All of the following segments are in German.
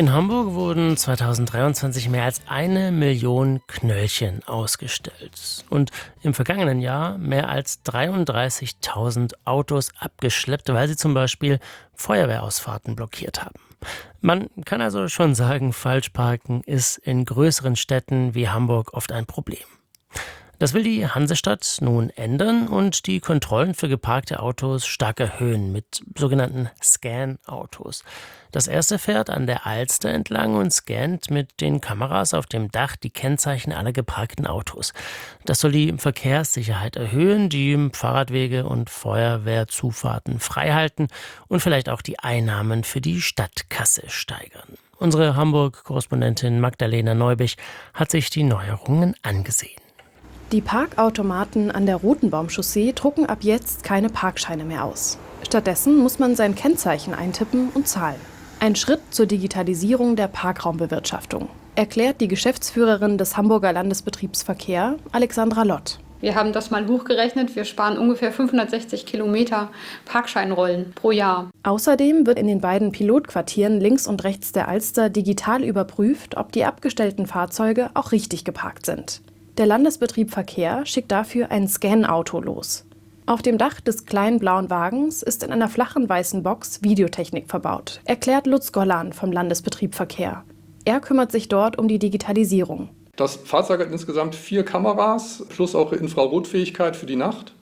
In Hamburg wurden 2023 mehr als 1 Million Knöllchen ausgestellt und im vergangenen Jahr mehr als 33.000 Autos abgeschleppt, weil sie zum Beispiel Feuerwehrausfahrten blockiert haben. Man kann also schon sagen, Falschparken ist in größeren Städten wie Hamburg oft ein Problem. Das will die Hansestadt nun ändern und die Kontrollen für geparkte Autos stark erhöhen mit sogenannten Scan-Autos. Das erste fährt an der Alster entlang und scannt mit den Kameras auf dem Dach die Kennzeichen aller geparkten Autos. Das soll die Verkehrssicherheit erhöhen, die Fahrradwege und Feuerwehrzufahrten freihalten und vielleicht auch die Einnahmen für die Stadtkasse steigern. Unsere Hamburg-Korrespondentin Magdalena Neubich hat sich die Neuerungen angesehen. Die Parkautomaten an der Rotenbaumchaussee drucken ab jetzt keine Parkscheine mehr aus. Stattdessen muss man sein Kennzeichen eintippen und zahlen. Ein Schritt zur Digitalisierung der Parkraumbewirtschaftung, erklärt die Geschäftsführerin des Hamburger Landesbetriebs Verkehr, Alexandra Lott. Wir haben das mal hochgerechnet. Wir sparen ungefähr 560 Kilometer Parkscheinrollen pro Jahr. Außerdem wird in den beiden Pilotquartieren links und rechts der Alster digital überprüft, ob die abgestellten Fahrzeuge auch richtig geparkt sind. Der Landesbetrieb Verkehr schickt dafür ein Scan-Auto los. Auf dem Dach des kleinen blauen Wagens ist in einer flachen weißen Box Videotechnik verbaut, erklärt Lutz Gollan vom Landesbetrieb Verkehr. Er kümmert sich dort um die Digitalisierung. Das Fahrzeug hat insgesamt 4 Kameras plus auch Infrarotfähigkeit für die Nacht.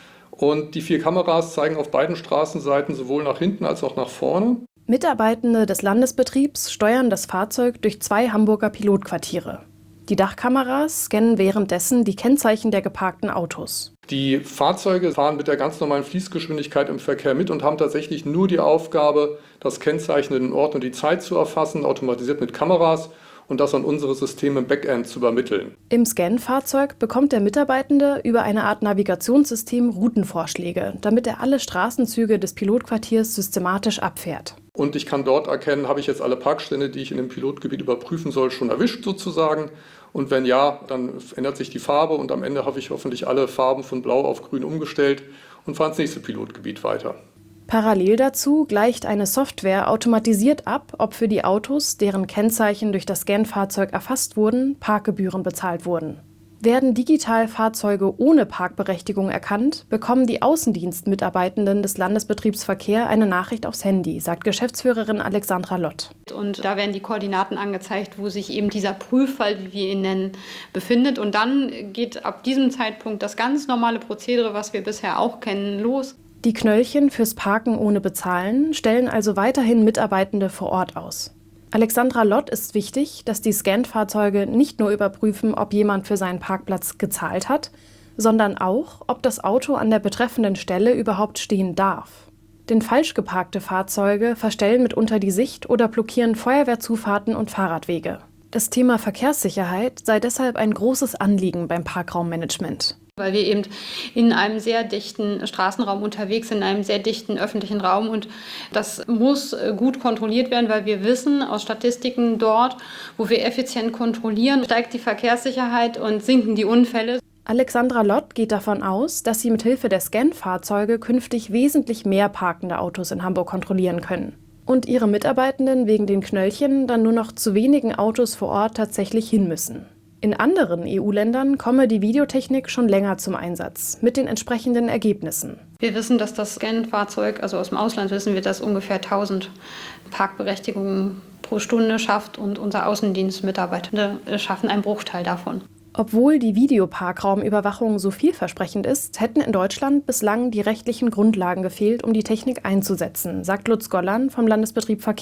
Und die 4 Kameras zeigen auf beiden Straßenseiten sowohl nach hinten als auch nach vorne. Mitarbeitende des Landesbetriebs steuern das Fahrzeug durch 2 Hamburger Pilotquartiere. Die Dachkameras scannen währenddessen die Kennzeichen der geparkten Autos. Die Fahrzeuge fahren mit der ganz normalen Fließgeschwindigkeit im Verkehr mit und haben tatsächlich nur die Aufgabe, das Kennzeichen, den Ort und die Zeit zu erfassen, automatisiert mit Kameras und das an unsere Systeme im Backend zu übermitteln. Im Scan-Fahrzeug bekommt der Mitarbeitende über eine Art Navigationssystem Routenvorschläge, damit er alle Straßenzüge des Pilotquartiers systematisch abfährt. Und ich kann dort erkennen, habe ich jetzt alle Parkstände, die ich in dem Pilotgebiet überprüfen soll, schon erwischt sozusagen. Und wenn ja, dann ändert sich die Farbe und am Ende habe ich hoffentlich alle Farben von blau auf grün umgestellt und fahre ins nächste Pilotgebiet weiter. Parallel dazu gleicht eine Software automatisiert ab, ob für die Autos, deren Kennzeichen durch das Scan-Fahrzeug erfasst wurden, Parkgebühren bezahlt wurden. Werden digital Fahrzeuge ohne Parkberechtigung erkannt, bekommen die Außendienstmitarbeitenden des Landesbetriebs Verkehr eine Nachricht aufs Handy, sagt Geschäftsführerin Alexandra Lott. Und da werden die Koordinaten angezeigt, wo sich eben dieser Prüffall, wie wir ihn nennen, befindet. Und dann geht ab diesem Zeitpunkt das ganz normale Prozedere, was wir bisher auch kennen, los. Die Knöllchen fürs Parken ohne Bezahlen stellen also weiterhin Mitarbeitende vor Ort aus. Alexandra Lott ist wichtig, dass die Scan-Fahrzeuge nicht nur überprüfen, ob jemand für seinen Parkplatz gezahlt hat, sondern auch, ob das Auto an der betreffenden Stelle überhaupt stehen darf. Denn falsch geparkte Fahrzeuge verstellen mitunter die Sicht oder blockieren Feuerwehrzufahrten und Fahrradwege. Das Thema Verkehrssicherheit sei deshalb ein großes Anliegen beim Parkraummanagement. Weil wir eben in einem sehr dichten Straßenraum unterwegs sind, in einem sehr dichten öffentlichen Raum. Und das muss gut kontrolliert werden, weil wir wissen aus Statistiken dort, wo wir effizient kontrollieren, steigt die Verkehrssicherheit und sinken die Unfälle. Alexandra Lott geht davon aus, dass sie mithilfe der Scan-Fahrzeuge künftig wesentlich mehr parkende Autos in Hamburg kontrollieren können. Und ihre Mitarbeitenden wegen den Knöllchen dann nur noch zu wenigen Autos vor Ort tatsächlich hin müssen. In anderen EU-Ländern komme die Videotechnik schon länger zum Einsatz, mit den entsprechenden Ergebnissen. Wir wissen, dass das Scan-Fahrzeug, also aus dem Ausland wissen wir, dass ungefähr 1000 Parkberechtigungen pro Stunde schafft und unser Außendienstmitarbeitende schaffen einen Bruchteil davon. Obwohl die Videoparkraumüberwachung so vielversprechend ist, hätten in Deutschland bislang die rechtlichen Grundlagen gefehlt, um die Technik einzusetzen, sagt Lutz Gollan vom Landesbetrieb Verkehr.